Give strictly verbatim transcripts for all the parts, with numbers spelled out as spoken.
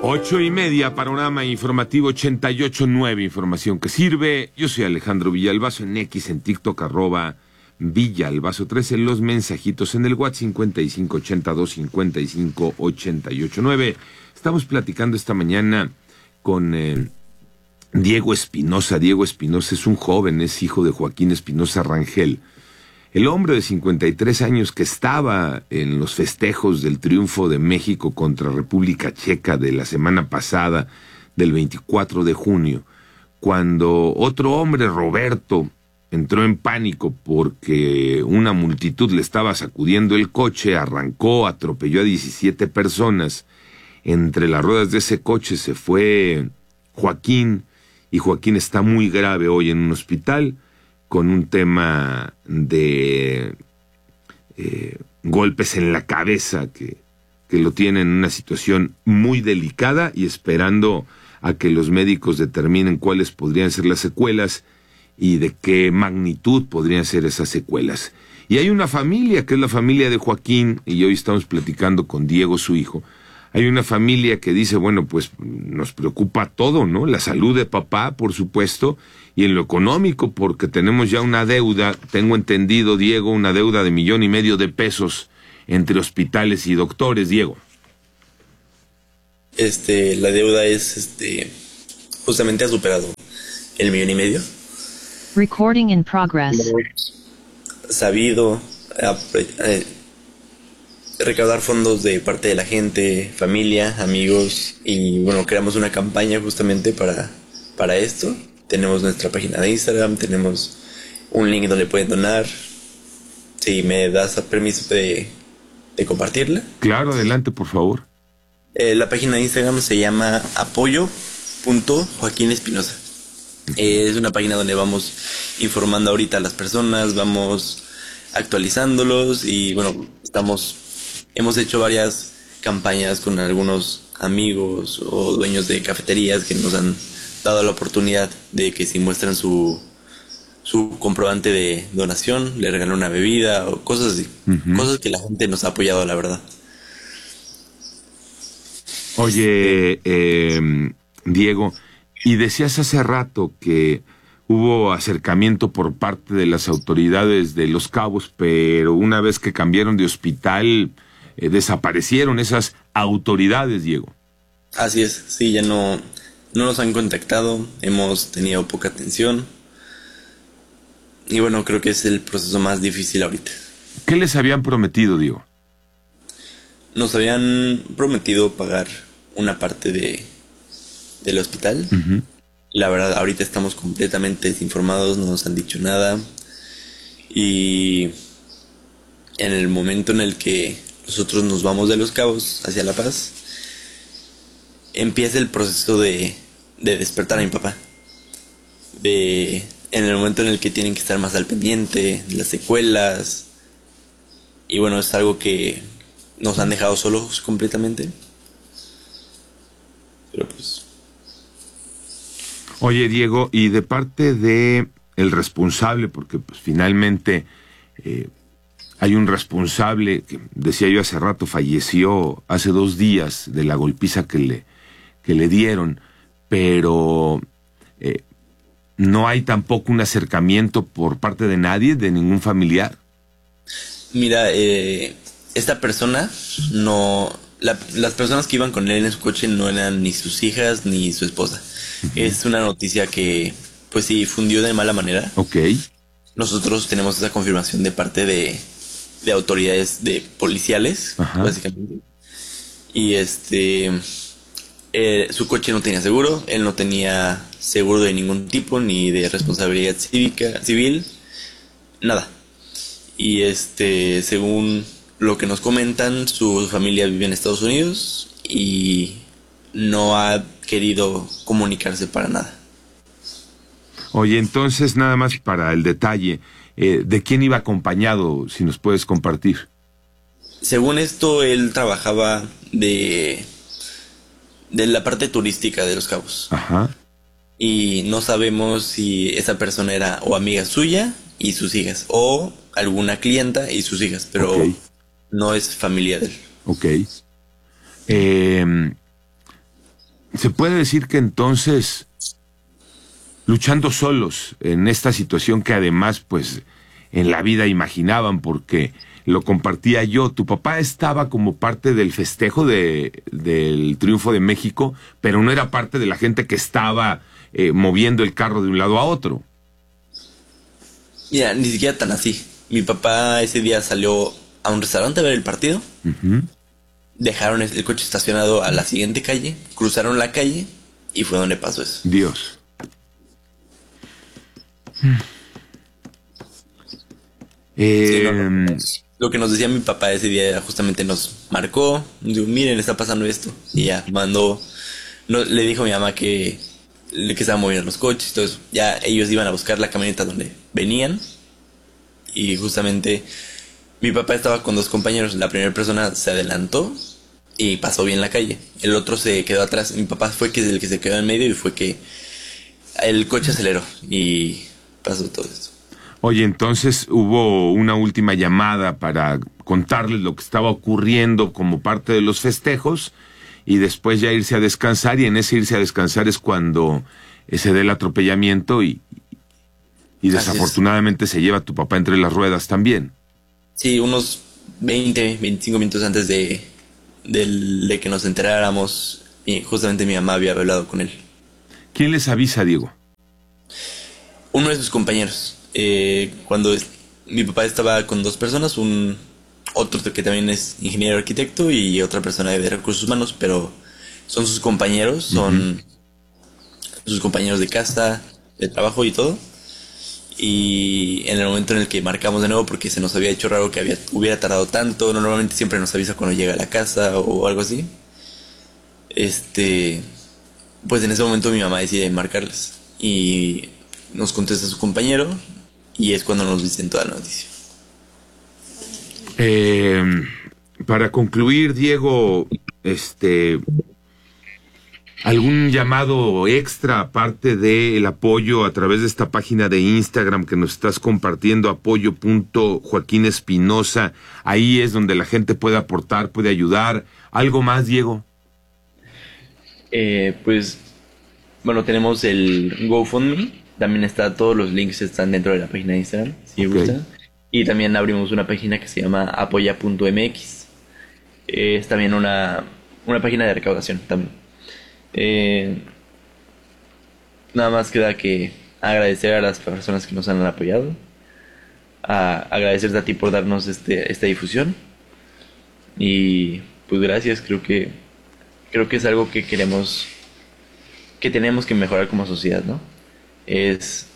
Ocho y media, panorama informativo ochenta y ocho nueve, información que sirve. Yo soy Alejandro Villalbazo, en X, en TikTok, arroba Villalbazo trece, los mensajitos en el WhatsApp cincuenta y cinco ochenta y dos cincuenta y cinco ochenta y ocho nueve. Estamos platicando esta mañana con eh, Diego Espinosa. Diego Espinosa es un joven, es hijo de Joaquín Espinosa Rangel. El hombre de cincuenta y tres años que estaba en los festejos del triunfo de México contra República Checa de la semana pasada, del veinticuatro de junio, cuando otro hombre, Roberto, entró en pánico porque una multitud le estaba sacudiendo el coche, arrancó, atropelló a diecisiete personas. Entre las ruedas de ese coche se fue Joaquín, y Joaquín está muy grave hoy en un hospital, con un tema de eh, golpes en la cabeza que, que lo tiene en una situación muy delicada y esperando a que los médicos determinen cuáles podrían ser las secuelas y de qué magnitud podrían ser esas secuelas. Y hay una familia, que es la familia de Joaquín, y hoy estamos platicando con Diego, su hijo. Hay una familia que dice, bueno, pues nos preocupa todo, ¿no? La salud de papá, por supuesto, y en lo económico, porque tenemos ya una deuda, tengo entendido, Diego, una deuda de millón y medio de pesos entre hospitales y doctores, Diego. Este, la deuda es, este, justamente ha superado el millón y medio. Recording in progress. Sabido eh, eh, recaudar fondos de parte de la gente, familia, amigos, y bueno, creamos una campaña justamente para, para esto. Tenemos nuestra página de Instagram, tenemos un link donde pueden donar. Si me das permiso de, de compartirla. Claro, adelante, por favor. Eh, la página de Instagram se llama apoyo punto joaquín espinosa. Eh, es una página donde vamos informando ahorita a las personas, vamos actualizándolos y bueno, estamos... Hemos hecho varias campañas con algunos amigos o dueños de cafeterías que nos han dado la oportunidad de que si muestran su, su comprobante de donación, le regalan una bebida o cosas así. Uh-huh. Cosas que la gente nos ha apoyado, la verdad. Oye, eh, Diego, y decías hace rato que hubo acercamiento por parte de las autoridades de Los Cabos, pero una vez que cambiaron de hospital... Eh, desaparecieron esas autoridades, Diego. Así es, sí, ya no, no nos han contactado, hemos tenido poca atención y bueno, creo que es el proceso más difícil ahorita. ¿Qué les habían prometido, Diego? Nos habían prometido pagar una parte de del hospital. Uh-huh. La verdad, ahorita estamos completamente desinformados, no nos han dicho nada y en el momento en el que nosotros nos vamos de Los Cabos hacia La Paz, empieza el proceso de, de despertar a mi papá. De, en el momento en el que tienen que estar más al pendiente de las secuelas. Y bueno, es algo que nos han dejado solos completamente. Pero pues... Oye, Diego, y de parte de el responsable, porque pues finalmente... Eh, Hay un responsable, que decía yo hace rato, falleció hace dos días de la golpiza que le, que le dieron, pero eh, no hay tampoco un acercamiento por parte de nadie, de ningún familiar. Mira, eh, esta persona no... La, las personas que iban con él en su coche no eran ni sus hijas ni su esposa. Uh-huh. Es una noticia que, pues sí, difundió de mala manera. Ok. Nosotros tenemos esa confirmación de parte de... de autoridades de policiales. Ajá. Básicamente, y este eh, su coche no tenía seguro, él no tenía seguro de ningún tipo, ni de responsabilidad cívica, civil, nada. Y este, según lo que nos comentan, su familia vive en Estados Unidos y no ha querido comunicarse para nada. Oye, entonces nada más para el detalle, Eh, ¿de quién iba acompañado, si nos puedes compartir? Según esto, él trabajaba de, de la parte turística de Los Cabos. Ajá. Y no sabemos si esa persona era o amiga suya y sus hijas, o alguna clienta y sus hijas, pero okay. No es familia de él. Ok. Eh, Se puede decir que entonces, luchando solos en esta situación que además, pues, en la vida imaginaban, porque lo compartía yo, tu papá estaba como parte del festejo de, del triunfo de México, pero no era parte de la gente que estaba eh, moviendo el carro de un lado a otro. Mira, ni siquiera tan así. Mi papá ese día salió a un restaurante a ver el partido. Uh-huh. Dejaron el coche estacionado a la siguiente calle, cruzaron la calle y fue donde pasó eso. Dios. Eh, sí, no, no. Lo que nos decía mi papá ese día justamente nos marcó. Digo, miren, está pasando esto. Y ya mandó, no, le dijo a mi mamá que, que estaban moviendo los coches y todo eso. Ya ellos iban a buscar la camioneta donde venían. Y justamente mi papá estaba con dos compañeros. La primera persona se adelantó y pasó bien la calle. El otro se quedó atrás. Mi papá fue que el que se quedó en medio y fue que el coche aceleró y pasó todo esto. Oye, entonces hubo una última llamada para contarles lo que estaba ocurriendo como parte de los festejos y después ya irse a descansar, y en ese irse a descansar es cuando se da el atropellamiento y, y desafortunadamente se lleva a tu papá entre las ruedas también. Sí, unos veinte, veinticinco minutos antes de, de, de que nos enteráramos, y justamente mi mamá había hablado con él. ¿Quién les avisa, Diego? Uno de sus compañeros. Eh, cuando es, mi papá estaba con dos personas, un otro que también es ingeniero arquitecto y otra persona de recursos humanos, pero son sus compañeros, son uh-huh. sus compañeros de casa, de trabajo y todo. Y en el momento en el que marcamos de nuevo, porque se nos había hecho raro que había, hubiera tardado tanto, normalmente siempre nos avisa cuando llega a la casa o algo así. Este, pues en ese momento mi mamá decide marcarles y nos contesta su compañero. Y es cuando nos dicen toda la noticia. Eh, para concluir, Diego, este, ¿algún llamado extra aparte del apoyo a través de esta página de Instagram que nos estás compartiendo, apoyo punto joaquín espinosa? Ahí es donde la gente puede aportar, puede ayudar. ¿Algo más, Diego? Eh, pues, bueno, tenemos el GoFundMe. También está, todos los links están dentro de la página de Instagram, si okay. gusta. Y también abrimos una página que se llama apoya punto m x. Eh, es también una, una página de recaudación también. Eh, nada más queda que agradecer a las personas que nos han apoyado. A agradecerte a ti por darnos este, esta difusión. Y pues gracias, creo que creo que es algo que queremos, que tenemos que mejorar como sociedad, ¿no? Es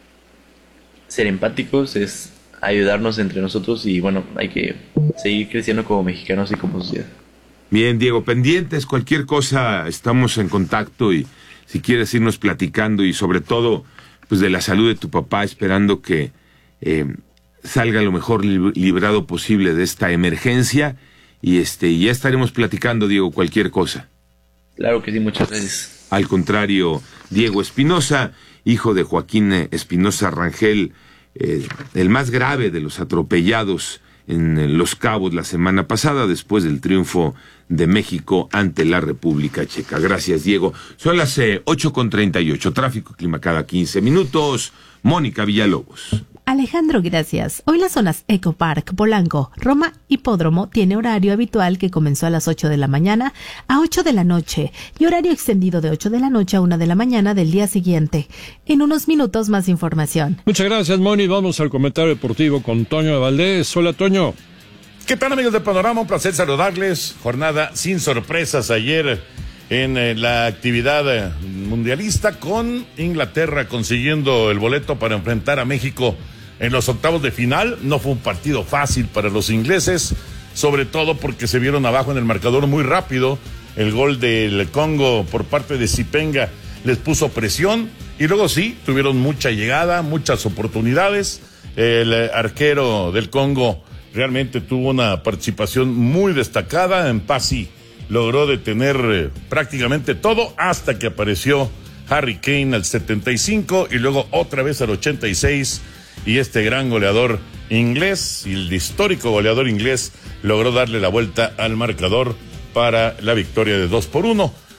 ser empáticos, es ayudarnos entre nosotros y bueno, hay que seguir creciendo como mexicanos y como sociedad. Bien, Diego, pendientes, cualquier cosa, estamos en contacto y si quieres irnos platicando y sobre todo pues de la salud de tu papá, esperando que eh, salga lo mejor lib- librado posible de esta emergencia y este ya estaremos platicando, Diego, cualquier cosa. Claro que sí, muchas gracias. Al contrario, Diego Espinosa, hijo de Joaquín Espinosa Rangel, eh, el más grave de los atropellados en Los Cabos la semana pasada, después del triunfo de México ante la República Checa. Gracias, Diego. Son las eh, ocho con treinta y ocho, tráfico, clima cada quince minutos. Mónica Villalobos. Alejandro, gracias. Hoy las zonas Eco Park, Polanco, Roma, Hipódromo tiene horario habitual que comenzó a las ocho de la mañana a ocho de la noche y horario extendido de ocho de la noche a una de la mañana del día siguiente. En unos minutos más información. Muchas gracias, Moni. Vamos al comentario deportivo con Toño de Valdés. Hola, Toño. ¿Qué tal, amigos de Panorama? Un placer saludarles. Jornada sin sorpresas ayer en eh, la actividad eh, mundialista, con Inglaterra consiguiendo el boleto para enfrentar a México en los octavos de final. No fue un partido fácil para los ingleses, sobre todo porque se vieron abajo en el marcador muy rápido. El gol del Congo por parte de Zipenga les puso presión y luego sí, tuvieron mucha llegada, muchas oportunidades. El arquero del Congo realmente tuvo una participación muy destacada. En Pasi logró detener eh, prácticamente todo hasta que apareció Harry Kane al setenta y cinco y luego otra vez al ochenta y seis, y este gran goleador inglés, y el histórico goleador inglés, logró darle la vuelta al marcador para la victoria de dos por uno.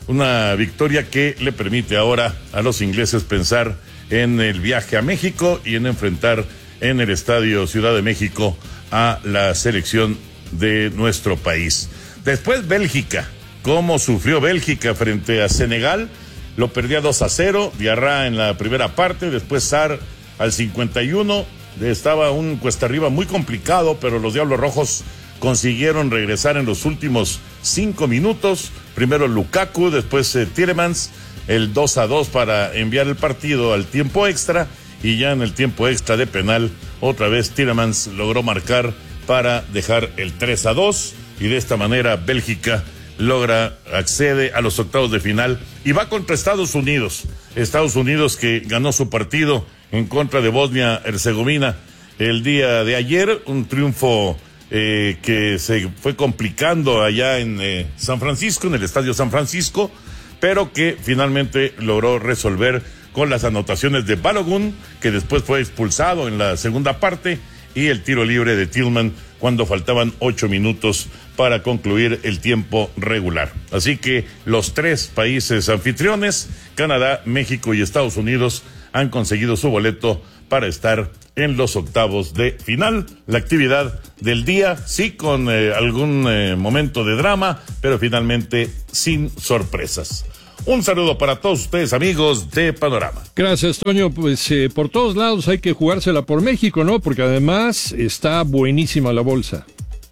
Una victoria que le permite ahora a los ingleses pensar en el viaje a México y en enfrentar en el Estadio Ciudad de México a la selección de nuestro país. Después Bélgica. ¿Cómo sufrió Bélgica frente a Senegal? Lo perdía dos a cero, Diarra en la primera parte, después Sarr al cincuenta y uno. Estaba un cuesta arriba muy complicado, pero los Diablos Rojos consiguieron regresar en los últimos cinco minutos. Primero Lukaku, después eh, Tielemans, el dos a dos para enviar el partido al tiempo extra, y ya en el tiempo extra de penal, otra vez Tielemans logró marcar para dejar el tres a dos, y de esta manera Bélgica logra, accede a los octavos de final y va contra Estados Unidos. Estados Unidos que ganó su partido en contra de Bosnia-Herzegovina el día de ayer, un triunfo eh, que se fue complicando allá en eh, San Francisco, en el Estadio San Francisco, pero que finalmente logró resolver con las anotaciones de Balogun, que después fue expulsado en la segunda parte, y el tiro libre de Tillman cuando faltaban ocho minutos para concluir el tiempo regular. Así que los tres países anfitriones, Canadá, México y Estados Unidos, han conseguido su boleto para estar en los octavos de final. La actividad del día, sí, con eh, algún eh, momento de drama, pero finalmente sin sorpresas. Un saludo para todos ustedes, amigos de Panorama. Gracias, Toño. Pues eh, por todos lados hay que jugársela por México, ¿no? Porque además está buenísima la bolsa.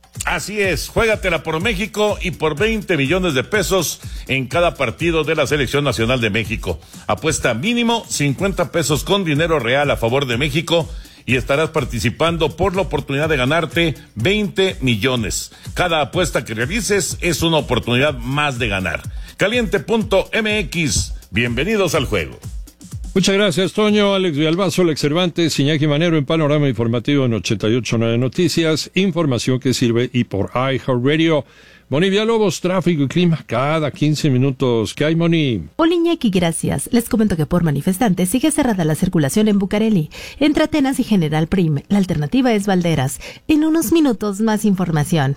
Así es, juégatela por México y por veinte millones de pesos en cada partido de la Selección Nacional de México. Apuesta mínimo cincuenta pesos con dinero real a favor de México y estarás participando por la oportunidad de ganarte veinte millones. Cada apuesta que realices es una oportunidad más de ganar. Caliente punto M X, bienvenidos al juego. Muchas gracias, Toño. Alex Villalbazo, Alex Cervantes, Iñaki Manero en Panorama Informativo en ochenta y ocho punto nueve Noticias. Información que sirve y por iHeartRadio. Moni Villalobos, tráfico y clima cada quince minutos. ¿Qué hay, Moni? Hola, Iñaki, gracias. Les comento que por manifestantes sigue cerrada la circulación en Bucareli, entre Atenas y General Prim. La alternativa es Valderas. En unos minutos más información.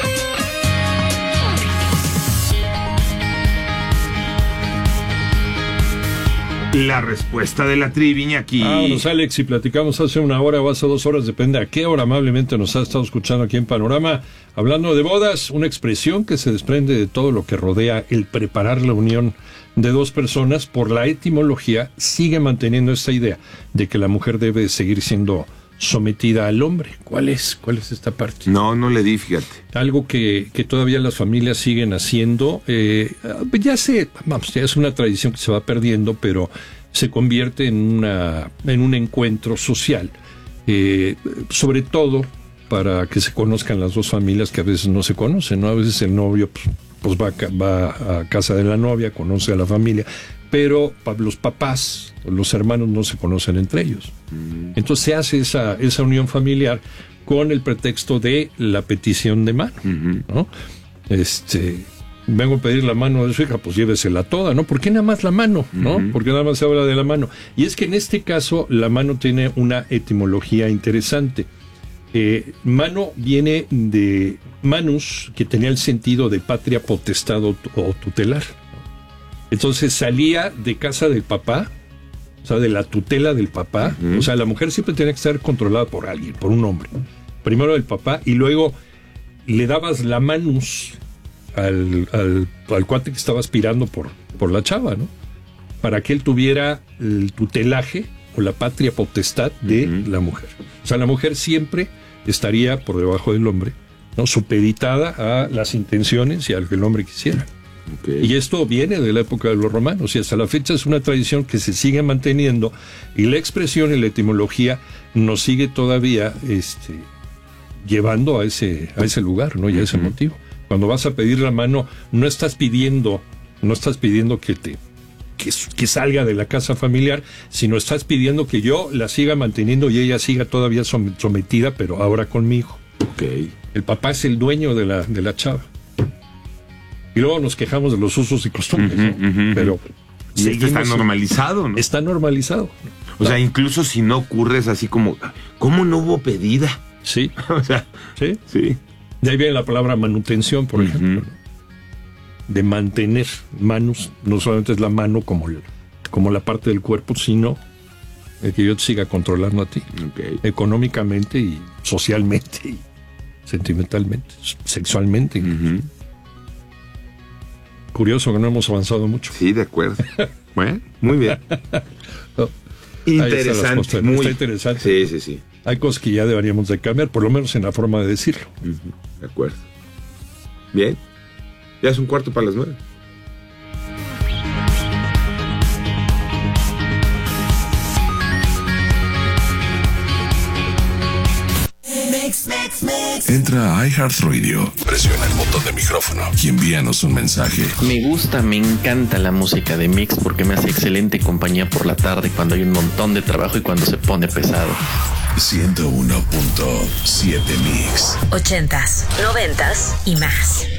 La respuesta de la trivia aquí. Vámonos, Alex, si platicamos hace una hora o hace dos horas, depende a qué hora amablemente nos ha estado escuchando aquí en Panorama. Hablando de bodas, una expresión que se desprende de todo lo que rodea el preparar la unión de dos personas. Por la etimología, sigue manteniendo esta idea de que la mujer debe seguir siendo sometida al hombre. ¿Cuál es? ¿Cuál es esta parte? No, no le di, fíjate. Algo que, que todavía las familias siguen haciendo. Eh, ya se, vamos, ya es una tradición que se va perdiendo, pero se convierte en una, en un encuentro social. Eh, sobre todo para que se conozcan las dos familias que a veces no se conocen, ¿no? A veces el novio pues, pues va, a, va a casa de la novia, conoce a la familia, pero los papás, los hermanos no se conocen entre ellos. Entonces se hace esa, esa unión familiar con el pretexto de la petición de mano, ¿no? Este, vengo a pedir la mano de su hija, pues llévesela toda, ¿no? ¿Por qué nada más la mano, no? Uh-huh. Porque nada más se habla de la mano. Y es que en este caso la mano tiene una etimología interesante. Eh, mano viene de manus, que tenía el sentido de patria, potestad o, o tutelar. Entonces salía de casa del papá, o sea, de la tutela del papá. Uh-huh. O sea, la mujer siempre tenía que estar controlada por alguien, por un hombre. Primero el papá y luego le dabas la manus al, al, al cuate que estaba aspirando por, por la chava, ¿no? Para que él tuviera el tutelaje o la patria potestad de uh-huh. la mujer. O sea, la mujer siempre estaría por debajo del hombre, ¿no? Supeditada a las intenciones y a lo que el hombre quisiera. Okay. Y esto viene de la época de los romanos y hasta la fecha es una tradición que se sigue manteniendo y la expresión y la etimología nos sigue todavía este, llevando a ese, a ese lugar, ¿no? Y a ese uh-huh. motivo. Cuando vas a pedir la mano, no estás pidiendo, no estás pidiendo que te que, que salga de la casa familiar, sino estás pidiendo que yo la siga manteniendo y ella siga todavía sometida, pero ahora conmigo. Okay. El papá es el dueño de la, de la chava. Y luego nos quejamos de los usos y costumbres, uh-huh, ¿no? Uh-huh. Pero y esto está normalizado, ¿no? Está normalizado. O sea, incluso si no ocurre es así como, ¿cómo no hubo pedida? Sí. O sea, sí. Sí. De ahí viene la palabra manutención, por uh-huh. ejemplo. de mantener manos, no solamente es la mano como, el, como la parte del cuerpo, sino el que yo te siga controlando a ti, Okay. económicamente y socialmente y sentimentalmente, sexualmente. Ujú. Curioso que no hemos avanzado mucho. Sí, de acuerdo. Bueno, muy bien. Oh, ahí están las Interesante. cosas. Muy Está interesante. Sí, sí, sí. Hay cosas que ya deberíamos de cambiar, por lo menos en la forma de decirlo. Ujú, de acuerdo. Bien. Ya es un cuarto para las nueve. Entra a iHeartRadio, presiona el botón de micrófono y envíanos un mensaje. Me gusta, me encanta la música de Mix porque me hace excelente compañía por la tarde cuando hay un montón de trabajo y cuando se pone pesado. ciento uno punto siete Mix. Ochentas, noventas y más.